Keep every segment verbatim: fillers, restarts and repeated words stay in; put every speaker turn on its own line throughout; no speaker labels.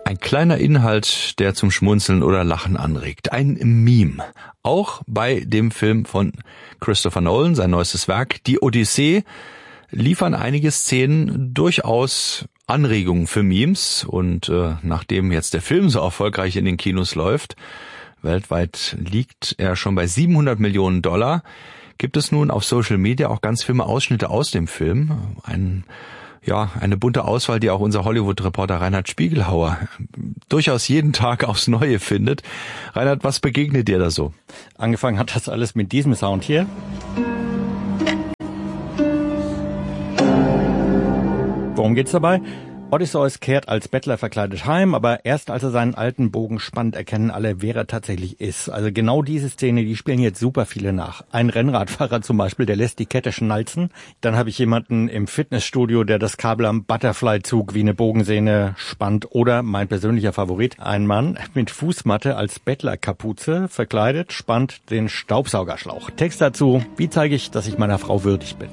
Ein kleiner Inhalt, der zum Schmunzeln oder Lachen anregt. Ein Meme. Auch bei dem Film von Christopher Nolan, sein neuestes Werk, Die Odyssee, liefern einige Szenen durchaus Anregungen für Memes. Und äh, nachdem jetzt der Film so erfolgreich in den Kinos läuft, weltweit liegt er schon bei siebenhundert Millionen Dollar, gibt es nun auf Social Media auch ganz viele Ausschnitte aus dem Film. Ein Ja, eine bunte Auswahl, die auch unser Hollywood-Reporter Reinhard Spiegelhauer durchaus jeden Tag aufs Neue findet. Reinhard, was begegnet dir da so?
Angefangen hat das alles mit diesem Sound hier. Worum geht's dabei? Odysseus kehrt als Bettler verkleidet heim, aber erst als er seinen alten Bogen spannt, erkennen alle, wer er tatsächlich ist. Also genau diese Szene, die spielen jetzt super viele nach. Ein Rennradfahrer zum Beispiel, der lässt die Kette schnalzen. Dann habe ich jemanden im Fitnessstudio, der das Kabel am Butterfly-Zug wie eine Bogensehne spannt. Oder mein persönlicher Favorit, ein Mann mit Fußmatte als Bettlerkapuze verkleidet, spannt den Staubsaugerschlauch. Text dazu: Wie zeige ich, dass ich meiner Frau würdig bin?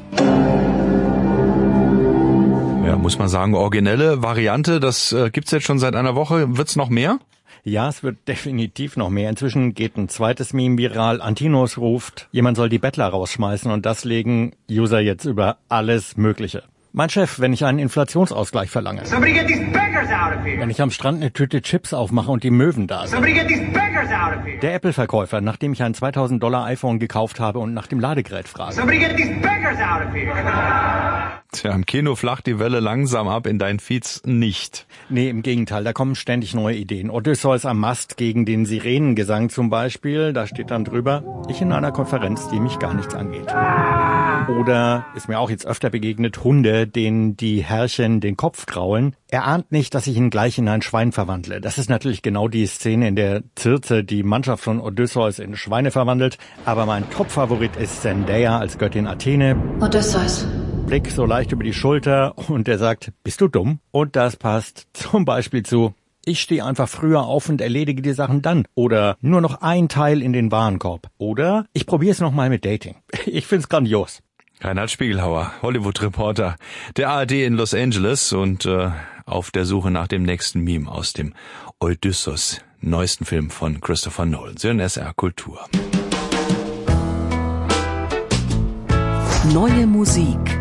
Ja, muss man sagen, originelle Variante, das äh, gibt's jetzt schon seit einer Woche. Wird's noch mehr?
Ja, es wird definitiv noch mehr. Inzwischen geht ein zweites Meme viral. Antinos ruft, jemand soll die Bettler rausschmeißen, und das legen User jetzt über alles Mögliche. Mein Chef, wenn ich einen Inflationsausgleich verlange.
Somebody get these beggars out of here.
Wenn ich am Strand eine Tüte Chips aufmache und die Möwen da sind.
Somebody get these beggars out of here.
Der Apple-Verkäufer, nachdem ich ein zweitausend Dollar iPhone gekauft habe und nach dem Ladegerät frage.
Somebody get these beggars out of here.
Tja, im Kino flacht die Welle langsam ab, in deinen Feeds nicht.
Nee, im Gegenteil, da kommen ständig neue Ideen. Odysseus am Mast gegen den Sirenengesang zum Beispiel, da steht dann drüber, ich in einer Konferenz, die mich gar nichts angeht. Oder, ist mir auch jetzt öfter begegnet, Hunde, denen die Herrchen den Kopf kraulen. Er ahnt nicht, dass ich ihn gleich in ein Schwein verwandle. Das ist natürlich genau die Szene, in der Circe die Mannschaft von Odysseus in Schweine verwandelt. Aber mein Top-Favorit ist Zendaya als Göttin Athene.
Odysseus.
Blick so leicht über die Schulter und er sagt, bist du dumm? Und das passt zum Beispiel zu, ich stehe einfach früher auf und erledige die Sachen dann. Oder nur noch ein Teil in den Warenkorb. Oder ich probiere es nochmal mit Dating. Ich find's grandios.
Reinhard Spiegelhauer, Hollywood-Reporter der A R D in Los Angeles und äh, auf der Suche nach dem nächsten Meme aus dem Odysseus, neuesten Film von Christopher Nolan. Sie hören S R Kultur.
Neue Musik.